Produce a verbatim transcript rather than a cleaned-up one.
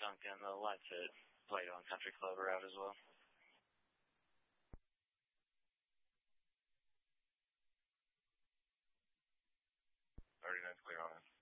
Duncan, the Live Fit Plato and Country Club are out as well. thirty minutes clear on it.